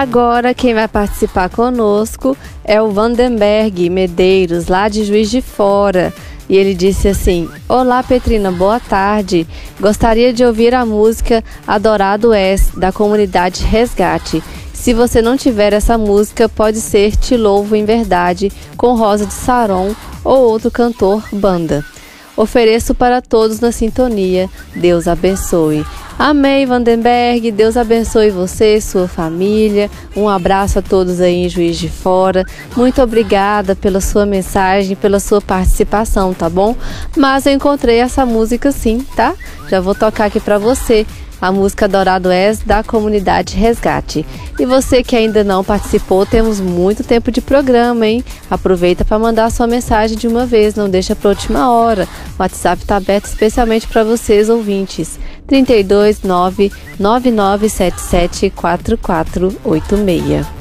Agora quem vai participar conosco é o Vandenberg Medeiros, lá de Juiz de Fora. E ele disse assim: olá Petrina, boa tarde. Gostaria de ouvir a música Adorado És, da comunidade Resgate. Se você não tiver essa música, pode ser Te Louvo em Verdade, com Rosa de Saron ou outro cantor banda. Ofereço para todos na sintonia. Deus abençoe. Amém, Vandenberg. Deus abençoe você e sua família. Um abraço a todos aí em Juiz de Fora. Muito obrigada pela sua mensagem, pela sua participação, tá bom? Mas eu encontrei essa música sim, tá? Já vou tocar aqui para você. A música Adorado És, da comunidade Resgate. E você que ainda não participou, temos muito tempo de programa, hein? Aproveita para mandar a sua mensagem de uma vez, não deixa para última hora. O WhatsApp está aberto especialmente para vocês, ouvintes. 32 99977 4486.